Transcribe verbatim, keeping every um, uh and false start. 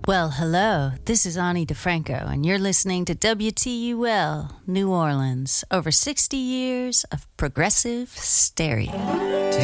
Well, hello. This is Ani DeFranco, and you're listening to W T U L, New Orleans. Over sixty years of progressive stereo.